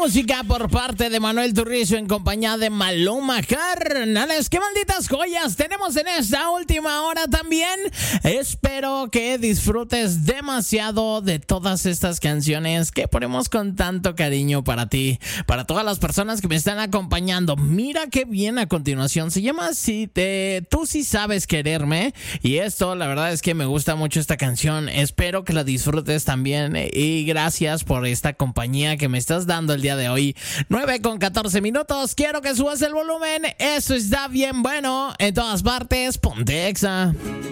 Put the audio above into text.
música por parte de Manuel Turizo en compañía de Maluma. Carnales, qué malditas joyas tenemos en esta última hora también. Espero que disfrutes demasiado de todas estas canciones que ponemos con tanto cariño para ti, para todas las personas que me están acompañando. Mira qué bien a continuación. Se llama Tú sí sabes quererme. Y esto, la verdad es que me gusta mucho esta canción. Espero que la disfrutes también. Y gracias por esta compañía que me estás dando el día de hoy. 9:14 minutos. Quiero que subas el volumen. Eso está bien bueno. En todas partes, ponte Exa.